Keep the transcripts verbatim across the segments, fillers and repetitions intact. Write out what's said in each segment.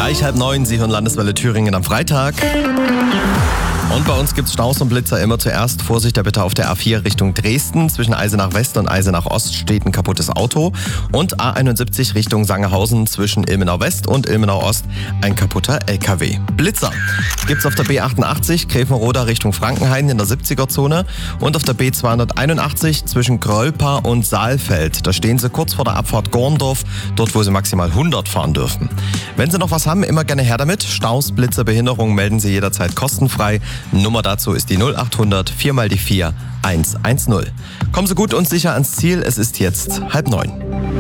Gleich halb neun, Sie hören Landeswelle Thüringen am Freitag. Und bei uns gibt es Staus und Blitzer immer zuerst. Vorsicht da bitte auf der A vier Richtung Dresden. Zwischen Eisenach West und Eisenach Ost steht ein kaputtes Auto. Und A einundsiebzig Richtung Sangerhausen zwischen Ilmenau West und Ilmenau Ost ein kaputter L K W. Blitzer gibt's auf der B achtundachtzig Gräfenroda Richtung Frankenhain in der siebziger-Zone. Und auf der B zweihunderteinundachtzig zwischen Grölpa und Saalfeld. Da stehen Sie kurz vor der Abfahrt Gorndorf, dort wo Sie maximal hundert fahren dürfen. Wenn Sie noch was haben, immer gerne her damit. Staus, Blitzer, Behinderungen melden Sie jederzeit kostenfrei. Nummer dazu ist die null achthundert vier mal die vier eins eins null. Kommen Sie gut und sicher ans Ziel. Es ist jetzt halb neun.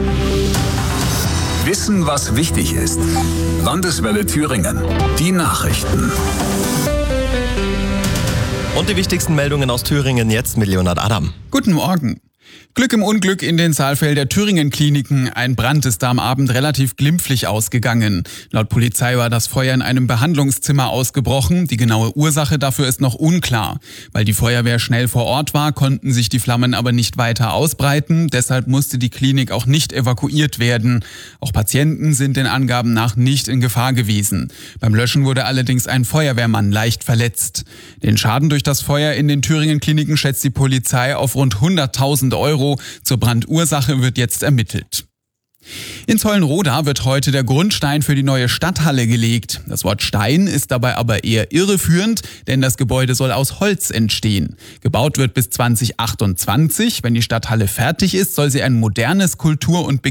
Wissen, was wichtig ist. Landeswelle Thüringen. Die Nachrichten. Und die wichtigsten Meldungen aus Thüringen jetzt mit Leonhard Adam. Guten Morgen. Glück im Unglück in den Saalfelder Thüringen-Kliniken. Ein Brand ist da am Abend relativ glimpflich ausgegangen. Laut Polizei war das Feuer in einem Behandlungszimmer ausgebrochen. Die genaue Ursache dafür ist noch unklar. Weil die Feuerwehr schnell vor Ort war, konnten sich die Flammen aber nicht weiter ausbreiten. Deshalb musste die Klinik auch nicht evakuiert werden. Auch Patienten sind den Angaben nach nicht in Gefahr gewesen. Beim Löschen wurde allerdings ein Feuerwehrmann leicht verletzt. Den Schaden durch das Feuer in den Thüringen-Kliniken schätzt die Polizei auf rund hunderttausend Euro. Zur Brandursache wird jetzt ermittelt. In Zollenroda wird heute der Grundstein für die neue Stadthalle gelegt. Das Wort Stein ist dabei aber eher irreführend, denn das Gebäude soll aus Holz entstehen. Gebaut wird bis zwanzig achtundzwanzig. Wenn die Stadthalle fertig ist, soll sie ein modernes Kultur- und